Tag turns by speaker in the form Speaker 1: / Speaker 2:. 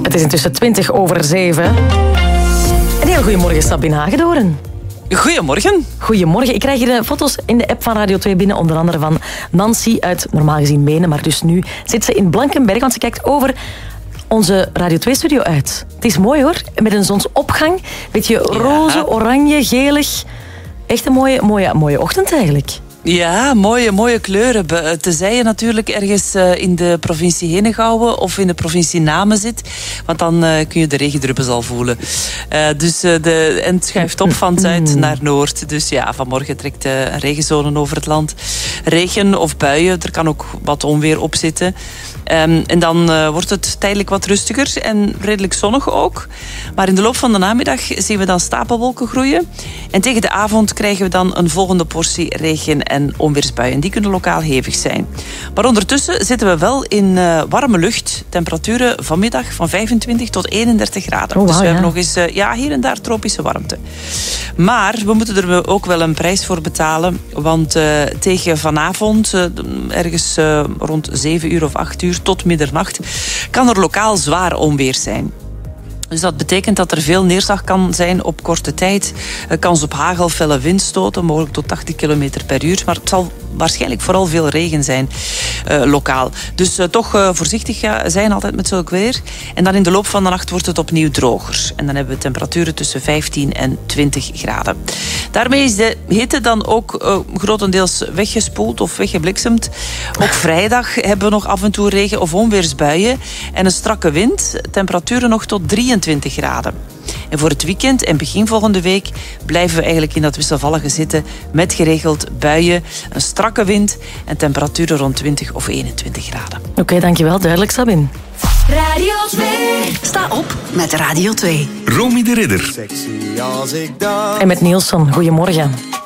Speaker 1: Het is intussen 7:20. Een heel goedemorgen, Sabine Hagedoorn.
Speaker 2: Goedemorgen.
Speaker 1: Goedemorgen. Ik krijg hier foto's in de app van Radio 2 binnen, onder andere van Nancy uit normaal gezien Menen, maar dus nu zit ze in Blankenberg, want ze kijkt over onze Radio 2-studio uit. Het is mooi hoor, met een zonsopgang. Beetje roze, oranje, gelig. Echt een mooie ochtend eigenlijk.
Speaker 2: Ja, mooie kleuren. Tenzij je natuurlijk ergens in de provincie Henegouwen of in de provincie Namen zit. Want dan kun je de regendruppels al voelen. Dus het schuift op van zuid naar noord. Dus ja, vanmorgen trekt een regenzone over het land. Regen of buien, er kan ook wat onweer op zitten. En dan wordt het tijdelijk wat rustiger en redelijk zonnig ook. Maar in de loop van de namiddag zien we dan stapelwolken groeien. En tegen de avond krijgen we dan een volgende portie regen en onweersbuien. Die kunnen lokaal hevig zijn. Maar ondertussen zitten we wel in warme lucht. Temperaturen vanmiddag van 25 tot 31 graden.
Speaker 1: Oh, wow,
Speaker 2: dus we hebben nog eens hier en daar tropische warmte. Maar we moeten er ook wel een prijs voor betalen. Want tegen vanavond, ergens rond 7 uur of 8 uur tot middernacht, kan er lokaal zwaar onweer zijn. Dus dat betekent dat er veel neerslag kan zijn op korte tijd. Kans op hagel, felle windstoten, mogelijk tot 80 km per uur. Maar het zal waarschijnlijk vooral veel regen zijn lokaal. Dus toch voorzichtig zijn altijd met zulk weer. En dan in de loop van de nacht wordt het opnieuw droger. En dan hebben we temperaturen tussen 15 en 20 graden. Daarmee is de hitte dan ook grotendeels weggespoeld of weggebliksemd. Ook vrijdag hebben we nog af en toe regen- of onweersbuien. En een strakke wind. Temperaturen nog tot 23 graden. En voor het weekend en begin volgende week blijven we eigenlijk in dat wisselvallige zitten met geregeld buien, een strakke wind en temperaturen rond 20 of 21 graden.
Speaker 1: Oké, dankjewel. Duidelijk, Sabine.
Speaker 3: Radio 2. Sta op met Radio 2.
Speaker 4: Romy de Ridder.
Speaker 1: En met Nielsen. Goedemorgen.